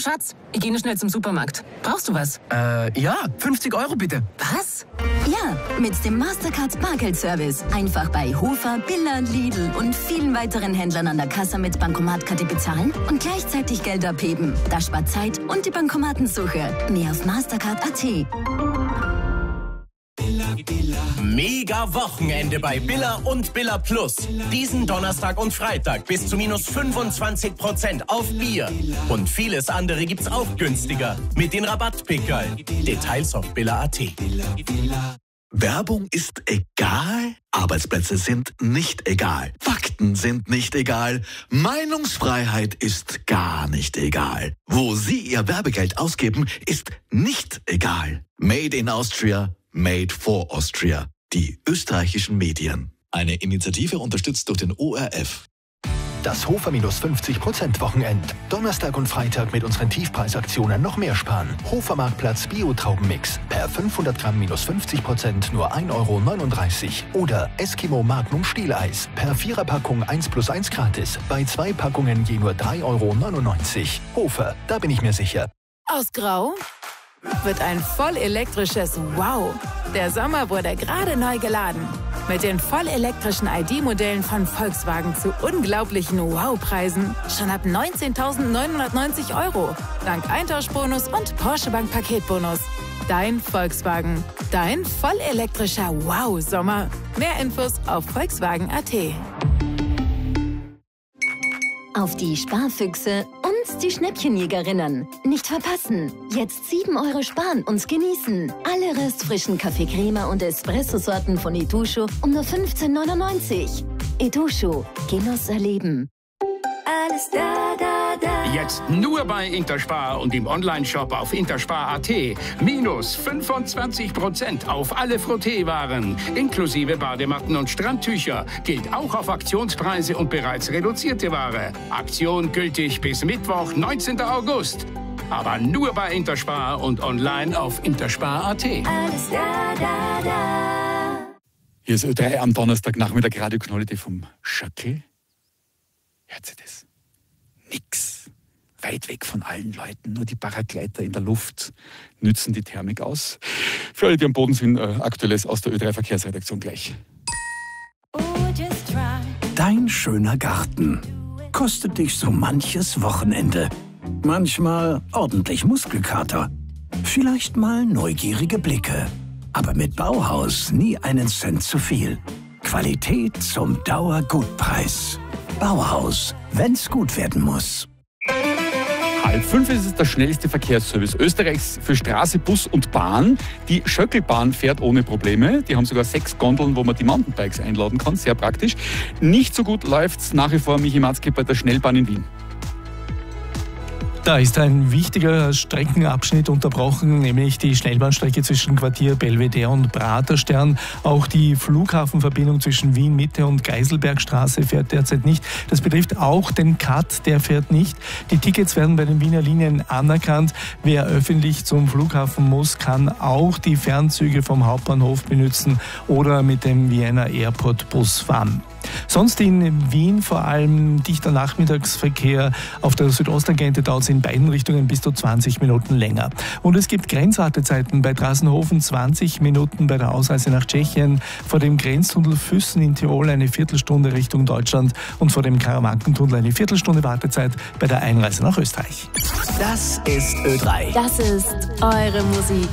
Schatz, ich gehe schnell zum Supermarkt. Brauchst du was? Ja, 50 € bitte. Was? Ja, mit dem Mastercard Bargeldservice. Einfach bei Hofer, Billa, Lidl und vielen weiteren Händlern an der Kasse mit Bankomatkarte bezahlen und gleichzeitig Geld abheben. Das spart Zeit und die Bankomatensuche. Mehr auf Mastercard.at. Mega Wochenende bei Billa und Billa Plus. Diesen Donnerstag und Freitag bis zu minus 25% auf Bier. Und vieles andere gibt's auch günstiger mit den Rabattpickerl. Details auf Billa.at. Werbung ist egal, Arbeitsplätze sind nicht egal, Fakten sind nicht egal, Meinungsfreiheit ist gar nicht egal. Wo Sie Ihr Werbegeld ausgeben, ist nicht egal. Made in Austria, made for Austria. Die österreichischen Medien. Eine Initiative unterstützt durch den ORF. Das Hofer minus 50% Wochenend. Donnerstag und Freitag mit unseren Tiefpreisaktionen noch mehr sparen. Hofer Marktplatz Bio-Traubenmix. Per 500 Gramm minus 50% nur 1,39 €. Oder Eskimo Magnum Stieleis. Per 4er-Packung 1+1 gratis. Bei 2 Packungen je nur 3,99 €. Hofer, da bin ich mir sicher. Aus Grau wird ein vollelektrisches Wow. Der Sommer wurde gerade neu geladen. Mit den vollelektrischen ID-Modellen von Volkswagen zu unglaublichen Wow-Preisen. Schon ab 19.990 €. Dank Eintauschbonus und Porsche Bank Paketbonus. Dein Volkswagen. Dein vollelektrischer Wow-Sommer. Mehr Infos auf Volkswagen.at. Auf die Sparfüchse und die Schnäppchenjägerinnen. Nicht verpassen. Jetzt 7 € sparen und genießen. Alle restfrischen Kaffee-Crema und Espresso-Sorten von Edusho um nur 15,99 €. Edusho. Genuss erleben. Alles da, da, da. Jetzt nur bei Interspar und im Onlineshop auf interspar.at. Minus 25% auf alle Frotteewaren, inklusive Badematten und Strandtücher. Gilt auch auf Aktionspreise und bereits reduzierte Ware. Aktion gültig bis Mittwoch, 19. August. Aber nur bei Interspar und online auf interspar.at. Alles da, da, da. Hier ist Ö3 am Donnerstagnachmittag, Radio Knollte vom Schöckel. Hört Sie das? Nix. Weit weg von allen Leuten. Nur die Paragleiter in der Luft nützen die Thermik aus. Für alle, die am Boden sind, Aktuelles aus der Ö3 Verkehrsredaktion gleich. Dein schöner Garten kostet dich so manches Wochenende. Manchmal ordentlich Muskelkater. Vielleicht mal neugierige Blicke. Aber mit Bauhaus nie einen Cent zu viel. Qualität zum Dauergutpreis. Bauhaus, wenn's gut werden muss. 4:30 ist es der schnellste Verkehrsservice Österreichs für Straße, Bus und Bahn. Die Schöckelbahn fährt ohne Probleme. Die haben sogar 6 Gondeln, wo man die Mountainbikes einladen kann. Sehr praktisch. Nicht so gut läuft's nach wie vor, Michi Matzke, bei der Schnellbahn in Wien. Da ist ein wichtiger Streckenabschnitt unterbrochen, nämlich die Schnellbahnstrecke zwischen Quartier Belvedere und Praterstern. Auch die Flughafenverbindung zwischen Wien Mitte und Geiselbergstraße fährt derzeit nicht. Das betrifft auch den Cut, der fährt nicht. Die Tickets werden bei den Wiener Linien anerkannt. Wer öffentlich zum Flughafen muss, kann auch die Fernzüge vom Hauptbahnhof benutzen oder mit dem Vienna Airport Bus fahren. Sonst in Wien vor allem dichter Nachmittagsverkehr. Auf der Südosttangente dauert es in beiden Richtungen bis zu 20 Minuten länger. Und es gibt Grenzwartezeiten bei Drassenhofen, 20 Minuten bei der Ausreise nach Tschechien, vor dem Grenztunnel Füssen in Tirol eine Viertelstunde Richtung Deutschland und vor dem Karawankentunnel eine Viertelstunde Wartezeit bei der Einreise nach Österreich. Das ist Ö3. Das ist eure Musik.